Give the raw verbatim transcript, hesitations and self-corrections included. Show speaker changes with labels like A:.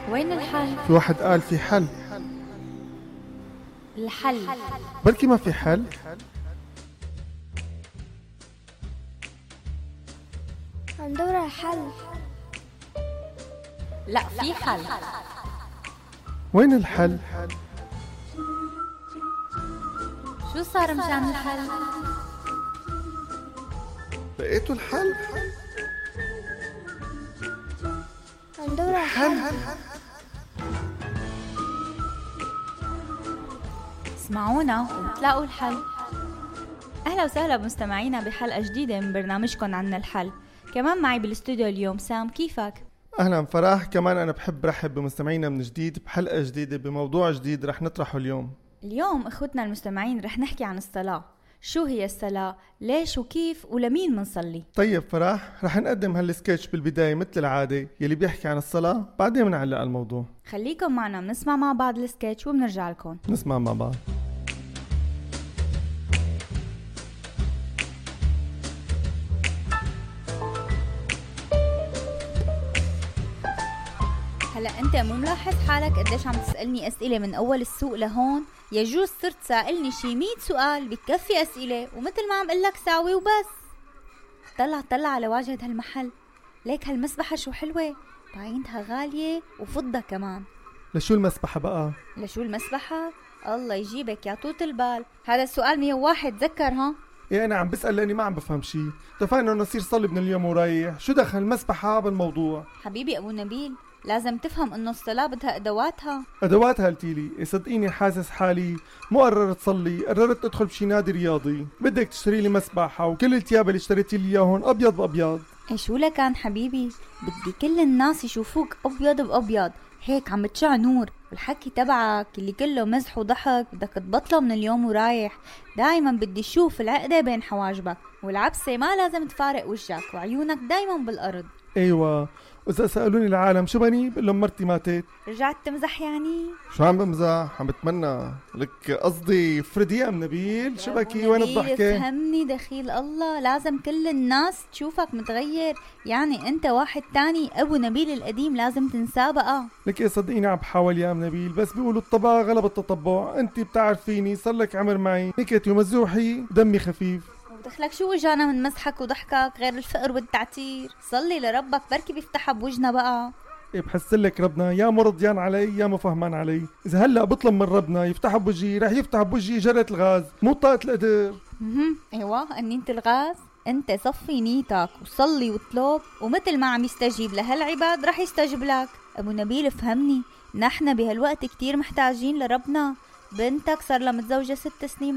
A: وين الحل؟
B: في واحد قال في حل.
A: الحل
B: بلكي ما في حل.
C: عم دور على حل.
A: لا في حل.
B: وين الحل؟
A: شو صار مشان الحل؟
B: لقيتوا الحل؟
C: عم دور على حل.
A: اسمعونا وبتلاقوا الحل. أهلا وسهلا بمستمعينا بحلقة جديدة من برنامجكم عنا الحل. كمان معي بالاستوديو اليوم سام. كيفك؟
B: أهلا فرح. كمان أنا بحب رحب بمستمعينا من جديد بحلقة جديدة بموضوع جديد رح نطرحه اليوم.
A: اليوم اخوتنا المستمعين رح نحكي عن الصلاة. شو هي الصلاة؟ ليش وكيف ولمين منصلي؟
B: طيب فرح، رح نقدم هالسكتش بالبداية مثل العادة يلي بيحكي عن الصلاة، بعدين بنعلق الموضوع.
A: خليكم معنا بنسمع مع بعض السكتش وبنرجع لكم.
B: نسمع مع بعض.
A: هلا انت مو ملاحظ حالك قديش عم تسألني اسئلة من اول السوق لهون؟ يجوز صرت سائلني شي مية سؤال بتكفي اسئلة، ومثل ما عم قلك ساوي وبس. طلع طلع على واجهة هالمحل، ليك هالمسبحة شو حلوة، بعينتها غالية وفضة كمان.
B: لشو المسبحة بقى؟
A: لشو المسبحة؟ الله يجيبك يا طوط البال، هذا السؤال مية وواحد تذكر ها؟
B: إيه أنا عم بسأل لأني ما عم بفهم شي. اتفقنا إنه نصير صلي من اليوم ورايح، شو دخل المسبحة بالموضوع؟
A: حبيبي أبو نبيل، لازم تفهم إنه الصلاة بدها أدواتها.
B: أدواتها قلتيلي؟ إيه صدقيني حاسس حالي مو قررت صلي، قررت أدخل بشي نادي رياضي. بدك تشتري لي مسبحة وكل التياب اللي اشتريتي لي إياهم أبيض بأبيض.
A: إيه شو لكان حبيبي؟ بدي كل الناس يشوفوك أبيض بأبيض، هيك عم بتشع نور. والحكي تبعك اللي كله مزح وضحك بدك تبطله من اليوم ورايح. دايما بدي اشوف العقدة بين حواجبك، والعبسة ما لازم تفارق وجهك، وعيونك دايما بالأرض.
B: ايوه، واذا سألوني العالم شو بني بقول لهم مرتي ماتت.
A: رجعت تمزح يعني؟
B: شو عم بمزح؟ عم بتمنى لك قصدي فريدي يا ام نبيل. شو بكي وين الضحكة؟
A: فهمني دخيل الله، لازم كل الناس تشوفك متغير، يعني انت واحد تاني. ابو نبيل القديم لازم تنساه بقى.
B: لك ايه صدقيني عم بحاول يا ام نبيل، بس بيقولوا الطبع غلب التطبع. انت بتعرفيني صار لك عمر معي، نكتي ومزوحي دمي خفيف.
A: ودخلك شو وجانا من مسحك وضحكك غير الفقر والتعتير؟ صلي لربك بركي بيفتحها بوجنا بقى.
B: إيه بحسلك ربنا يا مرضيان علي يا مفهمان علي. اذا هلا بطلب من ربنا يفتح بوجهي رح يفتح بوجهي جرة الغاز مو طاقة القدر.
A: اها ايوه انينة الغاز. انت صفي نيتك وصلي واطلب، ومثل ما عم يستجيب لهالعباد رح يستجيب لك. ابو نبيل فهمني، نحن بهالوقت كتير محتاجين لربنا. بنتك صار لها متزوجة ست سنين